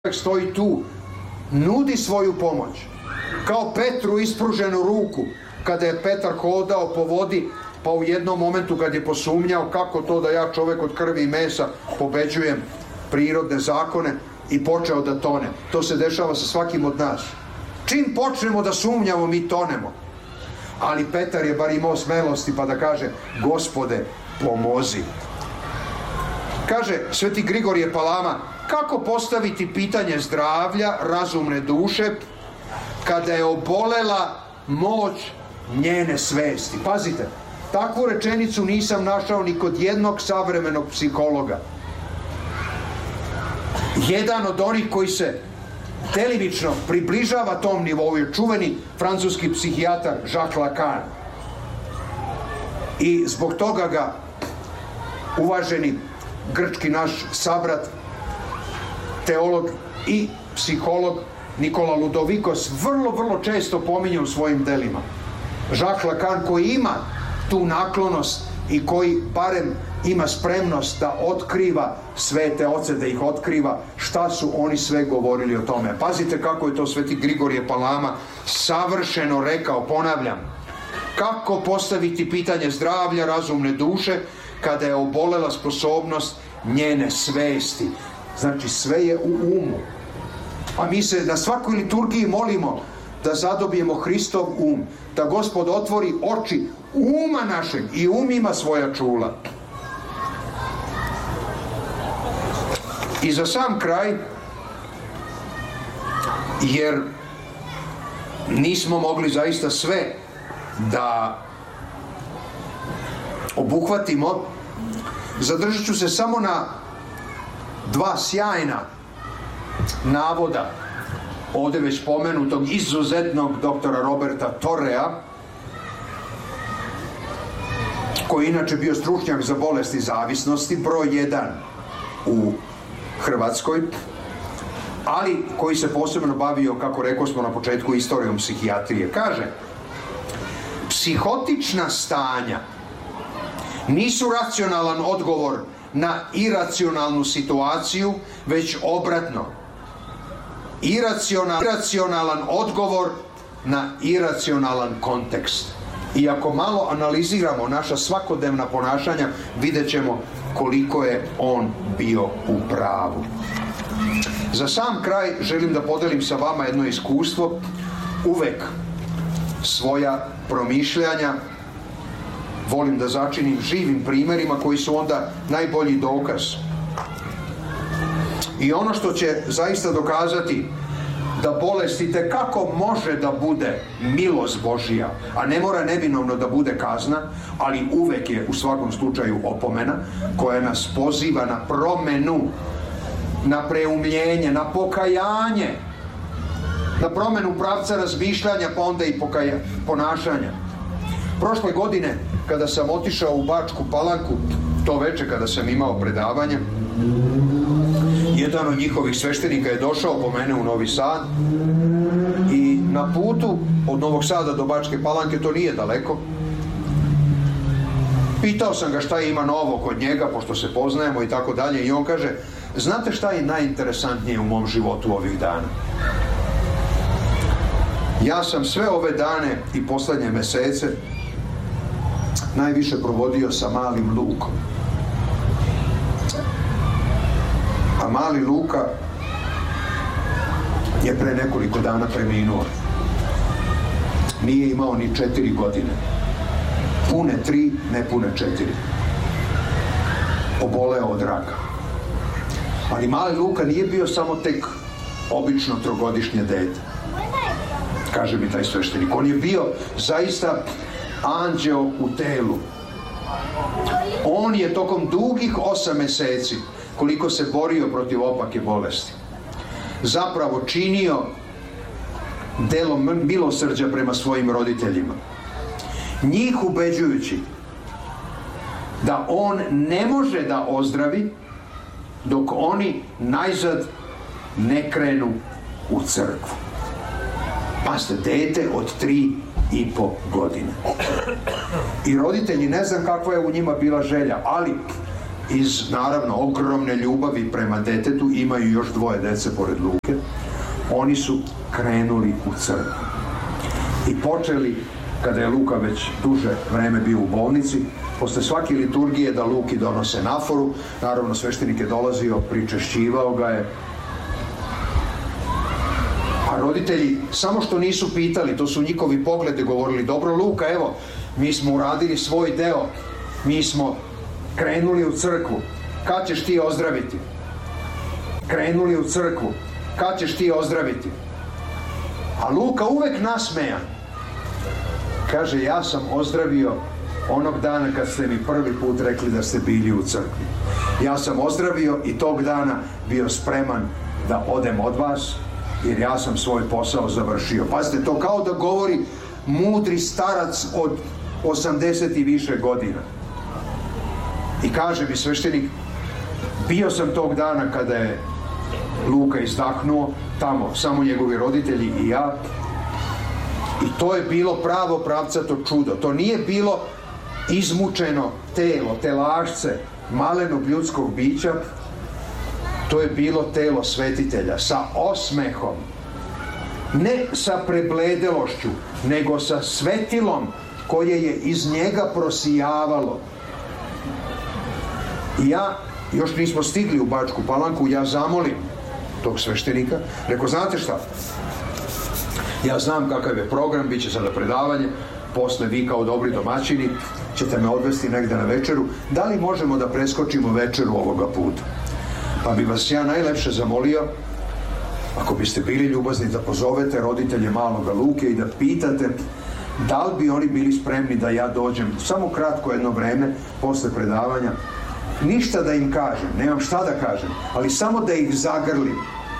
stoji tu, nudi svoju pomoć, kao Petru ispruženu ruku kada je Petar hodao po vodi, pa u jednom momentu kad je posumnjao kako to da ja, čovjek od krvi i mesa, pobeđujem prirodne zakone, i počeo da tone. To se dešava sa svakim od nas. Čim počnemo da sumnjamo, mi tonemo. Ali Petar je bar imao smelosti pa da kaže: Gospode, pomozi. Kaže Sveti Grigorije Palama: kako postaviti pitanje zdravlja razumne duše kada je obolela moć njene svesti? Pazite, takvu rečenicu nisam našao ni kod jednog savremenog psihologa. Jedan od onih koji se delimično približava tom nivou je čuveni francuski psihijatar Jacques Lacan. I zbog toga ga uvaženi grčki naš sabrat, teolog i psiholog Nikola Ludovikos vrlo često pominje u svojim delima. Jacques Lacan, koji ima tu naklonost i koji barem ima spremnost da otkriva svete oce, da ih otkriva šta su oni sve govorili o tome. Pazite kako je to Sveti Grigorije Palama savršeno rekao, ponavljam: kako postaviti pitanje zdravlja razumne duše kada je obolela sposobnost njene svesti. Znači sve je u umu. A mi se na svakoj liturgiji molimo da zadobijemo Hristov um, da Gospod otvori oči uma našeg i um ima svoja čula. I za sam kraj, jer nismo mogli zaista sve da obuhvatimo, zadržat ću se samo na dva sjajna navoda ovdje već pomenutog izuzetnog doktora Roberta Torrea, koji je inače bio stručnjak za bolesti zavisnosti, broj 1 u Hrvatskoj, ali koji se posebno bavio, kako rekao smo na početku, istorijom psihijatrije. Kaže: psihotična stanja nisu racionalan odgovor na iracionalnu situaciju, već obratno. Iracionalan odgovor na iracionalan kontekst. I ako malo analiziramo naša svakodnevna ponašanja, vidjet ćemo koliko je on bio u pravu. Za sam kraj želim da podelim sa vama jedno iskustvo. Uvek svoja promišljanja volim da začinim živim primjerima koji su onda najbolji dokaz. I ono što će zaista dokazati da bolest itekako može da bude milost Božija, a ne mora neminovno da bude kazna, ali uvek je u svakom slučaju opomena koja nas poziva na promenu, na preumljenje, na pokajanje, na promenu pravca razmišljanja, pa onda i ponašanja. Prošle godine, kada sam otišao u Bačku Palanku, to veče kada sam imao predavanje, jedan od njihovih sveštenika je došao po mene u Novi Sad i na putu od Novog Sada do Bačke Palanke, to nije daleko, pitao sam ga šta ima novo kod njega, pošto se poznajemo i tako dalje, i on kaže: znate šta je najinteresantnije u mom životu ovih dana? Ja sam sve ove dane i poslednje mesece najviše provodio sa malim Lukom. A mali Luka je pre nekoliko dana preminuo. Nije imao ni 4 godine. Pune 3, ne pune 4. Oboleo od raka. Ali mali Luka nije bio samo tek obično 3-godišnje dete. Kaže mi taj sveštenik. On je bio zaista anđeo u telu. On je tokom dugih 8 meseci, koliko se borio protiv opake bolesti, zapravo činio delo milosrđa prema svojim roditeljima, njih ubeđujući da on ne može da ozdravi dok oni najzad ne krenu u crkvu. Pazite, dete od 3,5 godine. I roditelji, ne znam kakva je u njima bila želja, ali iz, naravno, ogromne ljubavi prema detetu, imaju još 2 dece pored Luke, oni su krenuli u crkvu i počeli, kada je Luka već duže vreme bio u bolnici, posle svake liturgije da Luki donose naforu, naravno sveštenik je dolazio, pričešćivao ga je, a roditelji samo što nisu pitali, to su njihovi pogledi govorili, dobro Luka, evo, mi smo uradili svoj deo, mi smo krenuli u crkvu, kad ćeš ti ozdraviti? Krenuli u crkvu, kad ćeš ti ozdraviti? A Luka uvek nasmejan. Kaže, ja sam ozdravio onog dana kad ste mi prvi put rekli da ste bili u crkvi. Ja sam ozdravio i tog dana bio spreman da odem od vas, jer ja sam svoj posao završio. Pazite, to kao da govori mudri starac od 80 i više godina. I kaže mi sveštenik, bio sam tog dana kada je Luka izdahnuo, tamo samo njegovi roditelji i ja, i to je bilo pravo pravcato čudo. To nije bilo izmučeno telo, telašce malenog ljudskog bića, to je bilo telo svetitelja sa osmehom, ne sa prebledelošću, nego sa svetilom koje je iz njega prosijavalo. I ja, još nismo stigli u Bačku Palanku, ja zamolim tog sveštenika, reko, znate šta, ja znam kakav je program, bit će sada predavanje, posle vi kao dobri domaćini ćete me odvesti negde na večeru, da li možemo da preskočimo večeru ovoga puta? Pa bi vas ja najlepše zamolio, ako biste bili ljubazni, da pozovete roditelje maloga Luke i da pitate da li bi oni bili spremni da ja dođem samo kratko jedno vreme posle predavanja, ništa da im kažem, nemam šta da kažem, ali samo da ih zagrlim.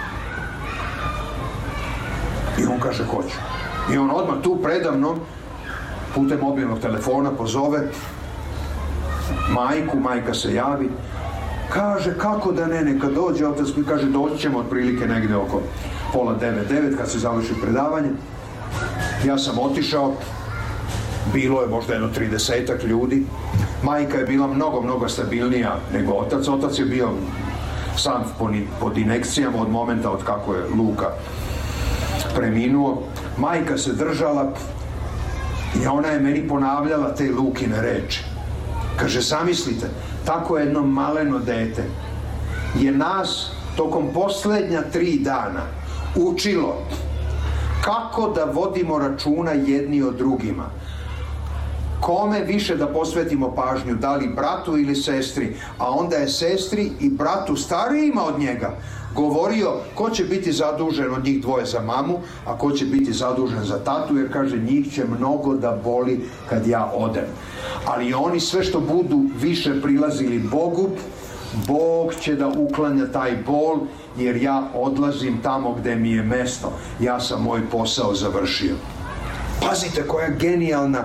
I on kaže, hoću. I on odmah tu predamnom putem mobilnog telefona pozove majku, majka se javi, kaže, kako da ne, neka dođe otac, kaže, doći ćemo otprilike negde oko 8:30, kad se završi predavanje. Ja sam otišao, bilo je možda jedno 30-ak ljudi, majka je bila mnogo stabilnija nego otac. Otac je bio sam pod injekcijama od momenta od kako je Luka preminuo. Majka se držala i ona je meni ponavljala te Lukine reči. Kaže, zamislite, tako jedno maleno dete je nas tokom poslednja 3 dana učilo kako da vodimo računa jedni o drugima, kome više da posvetimo pažnju, da li bratu ili sestri, a onda je sestri i bratu starijima od njega govorio ko će biti zadužen od njih dvoje za mamu, a ko će biti zadužen za tatu, jer kaže, njih će mnogo da boli kad ja odem. Ali oni sve što budu više prilazili Bogu, Bog će da uklanja taj bol, jer ja odlazim tamo gde mi je mesto. Ja sam moj posao završio. Pazite koja genijalna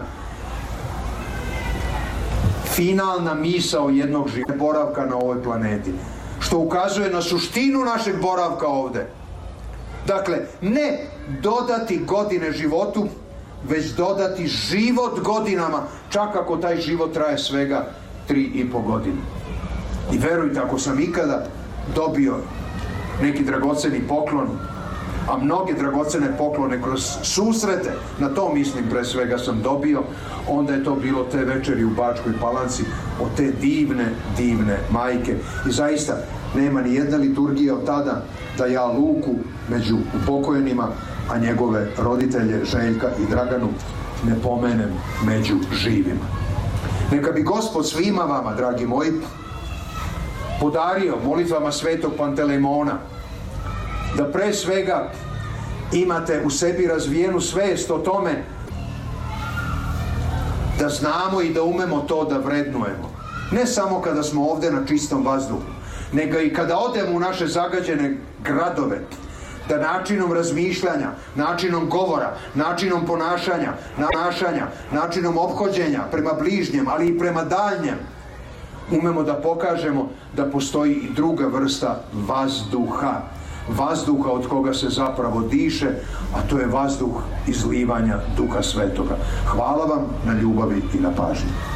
finalna misao jednog boravka na ovoj planeti, što ukazuje na suštinu našeg boravka ovde. Dakle, ne dodati godine životu, već dodati život godinama, čak ako taj život traje svega 3,5 godine. I verujte, ako sam ikada dobio neki dragoceni poklon, a mnoge dragocene poklone kroz susrete, na to mislim pre svega sam dobio, onda je to bilo te večeri u Bačkoj Palanci od te divne majke. I zaista nema ni jedna liturgija od tada da ja Luku među upokojenima, a njegove roditelje Željka i Draganu ne pomenem među živima. Neka bi Gospod svima vama, dragi moji, podario molitvama Svetog Pantelejmona da pre svega imate u sebi razvijenu svest o tome da znamo i da umemo to da vrednujemo. Ne samo kada smo ovde na čistom vazduhu, nego i kada odemo u naše zagađene gradove, da načinom razmišljanja, načinom govora, načinom ponašanja, načinom ophođenja prema bližnjem, ali i prema daljnjem, umemo da pokažemo da postoji i druga vrsta vazduha od koga se zapravo diše, a to je vazduh izlivanja Duha Svetoga. Hvala vam na ljubavi i na pažnji.